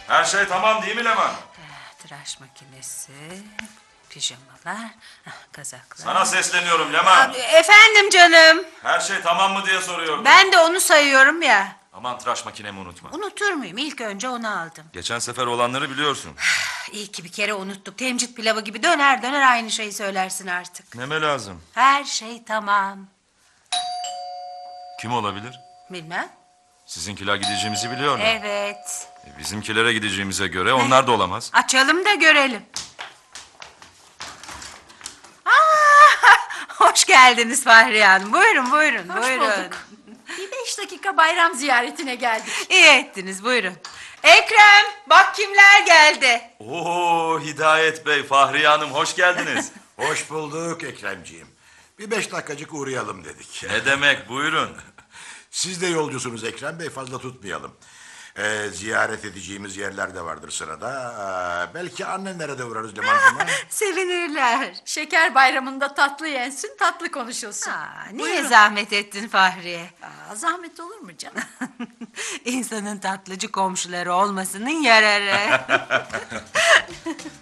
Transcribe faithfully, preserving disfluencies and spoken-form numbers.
Her şey tamam değil mi Leman? Eh, tıraş makinesi, pijamalar, ah, kazaklar. Sana sesleniyorum Leman. Abi, efendim canım. Her şey tamam mı diye soruyorum. Ben de onu sayıyorum ya. Aman tıraş makinemi unutma. Unutur muyum? İlk önce onu aldım. Geçen sefer olanları biliyorsun. İyi ki bir kere unuttuk. Temcit pilavı gibi döner döner aynı şeyi söylersin artık. Neme lazım? Her şey tamam. Kim olabilir? Bilmem. Sizinkiler gideceğimizi biliyorlar. Evet. E, bizimkilere gideceğimize göre onlar da olamaz. Açalım da görelim. Aa, hoş geldiniz Fahriye Hanım. Buyurun buyurun. Hoş buyurun. bulduk. Bir beş dakika bayram ziyaretine geldik. İyi ettiniz buyurun. Ekrem bak kimler geldi. Oo Hidayet Bey, Fahriye Hanım hoş geldiniz. Hoş bulduk Ekremciğim. Bir beş dakikacık uğrayalım dedik. Ne demek, buyurun. Siz de yolcusunuz Ekrem Bey, fazla tutmayalım. Ee, ziyaret edeceğimiz yerler de vardır sırada. Ee, belki annenlere de uğrarız Leman'cığım. ha? Sevinirler. Şeker bayramında tatlı yensin, tatlı konuşulsun. Aa, niye Buyurun. zahmet ettin Fahriye? Aa, zahmet olur mu canım? İnsanın tatlıcı komşuları olmasının yararı.